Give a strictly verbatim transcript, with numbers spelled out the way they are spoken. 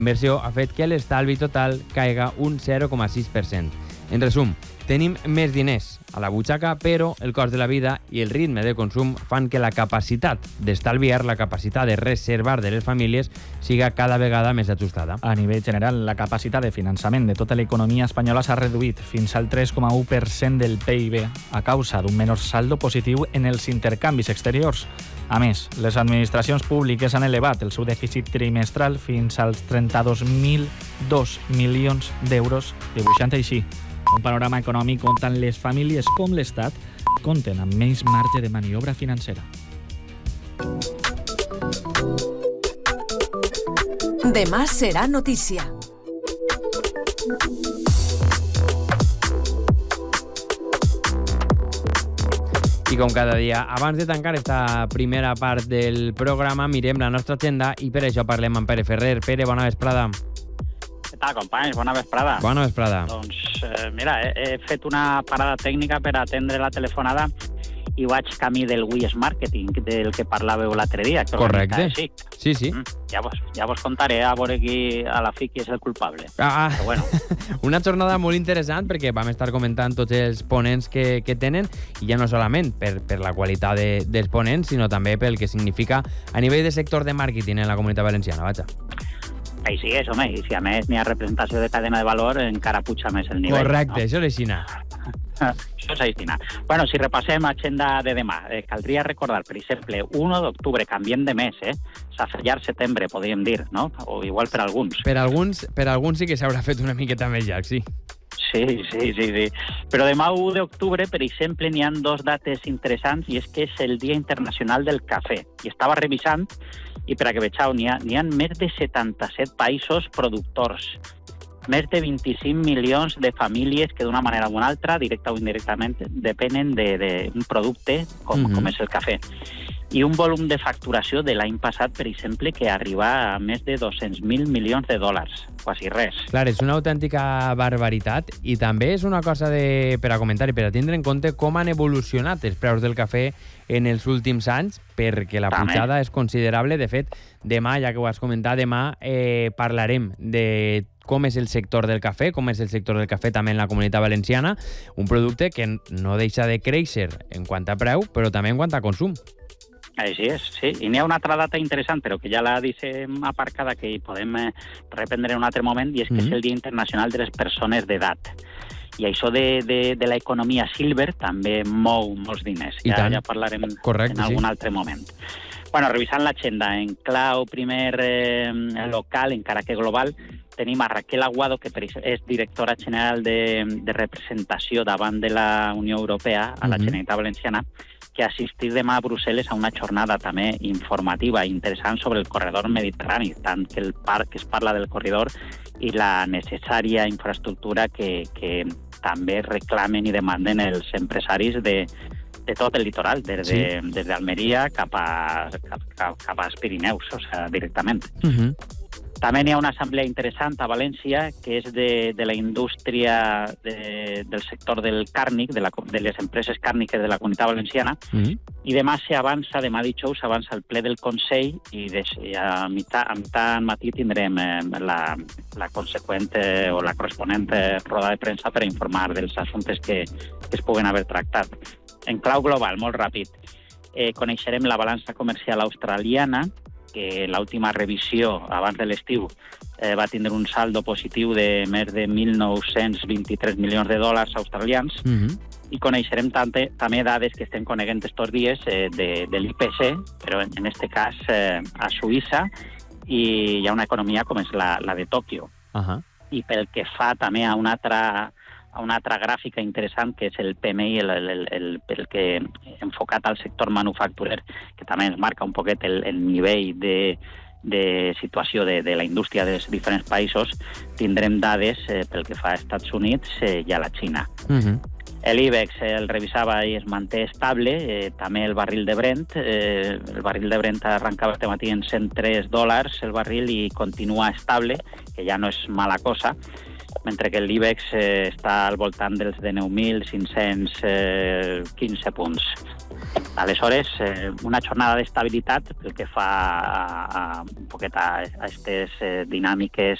inversió ha fet que l'estalvi total caiga un zero coma sis per cent. En resum, tenim més diners a la butxaca, però el cost de la vida i el ritme de consum fan que la capacitat d'estalviar, la capacitat de reservar de les famílies, siga cada vegada més ajustada. A nivell general, la capacitat de finançament de tota l'economia espanyola s'ha reduït fins al tres coma u per cent del P I B a causa d'un menor saldo positiu en els intercanvis exteriors. A més, les administracions públiques han elevat el seu dèficit trimestral fins als trenta-dos mil dos milions d'euros, dibuixant així un panorama econòmic on tant les famílies com l'Estat compten amb menys marge de maniobra financera. Demà serà notícia. I com cada dia, abans de tancar esta primera part del programa, mirem la nostra agenda i per això parlem amb Pere Ferrer. Pere, bona vesprada. Què tal, companys? Bona vesprada. Bona vesprada. Doncs, eh, mira, he, he fet una parada tècnica per atendre la telefonada i vaig camí del Wies Marketing, del que parlàveu l'altre dia. Que correcte. Sí, sí. sí. Mm, ja, vos, ja vos contaré a veure qui a la fi qui és el culpable. Ah, Però bueno. Una jornada molt interessant perquè vam estar comentant tots els ponents que, que tenen, i ja no solament per, per la qualitat de, dels ponents, sinó també pel que significa a nivell de sector de màrqueting en la Comunitat Valenciana. Vaja. Així és, home, i si a més n'hi ha representació de cadena de valor, encara puja més el nivell. Correcte, no? això és aixina. Això és aixina. Bueno, si repassem l'agenda de demà, eh, caldria recordar, per exemple, u d'octubre, canviem de mes, eh? S'afallar setembre, podríem dir, no? O igual per alguns. Per alguns, per alguns sí que s'haurà fet una miqueta més llarg, sí. Sí, sí, sí, sí. Però demà, u d'octubre, per exemple, n'hi ha dos dates interessants, i és que és el Dia Internacional del Cafè. I estava revisant, i per a que vegeu, n'hi ha, n'hi ha més de setanta-set països productors, més de vint-i-cinc milions de famílies que d'una manera o d'una altra, directa o indirectament, depenen d'un producte com, mm-hmm. com és el cafè. I un volum de facturació de l'any passat, per exemple, que arriba a més de dos-cents mil milions de dòlars, quasi res. Clar, és una autèntica barbaritat, i també és una cosa de, per a comentar i per a tindre en compte com han evolucionat els preus del cafè en els últims anys, perquè la pujada és considerable. De fet, demà, ja que ho has comentat, demà eh, parlarem de com és el sector del cafè, com és el sector del cafè també en la Comunitat Valenciana, un producte que no deixa de créixer en quant a preu, però també en quant a consum. Així és, sí. I n'hi ha una altra data interessant, però que ja la deixem aparcada, que hi podem eh, reprendre en un altre moment, i és que mm-hmm. és el Dia Internacional de les Persones d'Edat. I això de, de, de l'economia silver també mou molts diners. I ja, tant. ja parlarem Correcte, en algun sí. altre moment. Bueno, revisant l'agenda, en clau primer eh, local, encara que global, tenim a Raquel Aguado, que és directora general de, de representació davant de la Unió Europea, a la mm-hmm. Generalitat Valenciana, que assistir demà a Brussel·les a una jornada també informativa i interessant sobre el corredor mediterrani, tant que el parc es parla del corredor i la necessària infraestructura que, que també reclamen i demanden els empresaris de, de tot el litoral, des de, sí. des d'Almeria cap, a, cap, cap, cap als Pirineus, o sigui, directament. Uh-huh. També n'hi ha una assemblea interessant a València, que és de, de la indústria de, del sector del càrnic, de, la, de les empreses càrniques de la Comunitat Valenciana, mm-hmm. i demà s'avança, demà dijous, s'avança el ple del Consell, i, de, i a mitjà, a mitjà matí tindrem eh, la, la conseqüent eh, o la corresponent eh, roda de premsa per informar dels assumptes que, que es puguen haver tractat. En clau global, molt ràpid, eh, coneixerem la balança comercial australiana, que l'última revisió abans de l'estiu eh, va tindre un saldo positiu de més de mil nou-cents vint-i-tres milions de dòlars australians, mm-hmm. i coneixerem també, també dades que estem coneguent estos dies eh, de, de l'I P C, però en, en este cas eh, a Suïssa, i hi ha una economia com és la, la de Tòquio. Uh-huh. I pel que fa també a una altra a una altra gràfica interessant, que és el P M I, el, el, el, el que enfocat al sector manufacturer, que també ens marca un poquet el, el nivell de, de situació de, de la indústria dels diferents països, tindrem dades eh, pel que fa als Estats Units eh, i a la Xina. Uh-huh. L'IBEX el revisava i es manté estable, eh, també el barril de Brent, eh, el barril de Brent arrencava este matí en cent tres dòlars el barril i continua estable, que ja no és mala cosa, mentre que l'IBEX eh, està al voltant dels dinou mil cinc-cents quinze punts. Aleshores, eh, una jornada d'estabilitat pel que fa a, a, un poquet a aquestes eh, dinàmiques